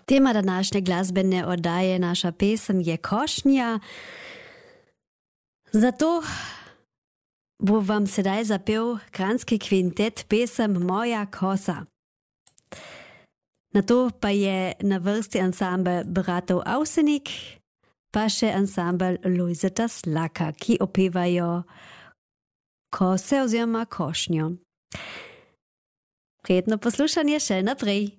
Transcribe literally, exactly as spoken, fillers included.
Tema današnje glazbene oddaje, naša pesem je Košnja. Zato bo vam sedaj zapel kranjski kvintet pesem Moja kosa. Na to pa je na vrsti ansambel Bratov Avsenik, pa še ansambel Lojzeta Slaka, ki opevajo kose oziroma košnjo. Prijetno poslušanje še naprej.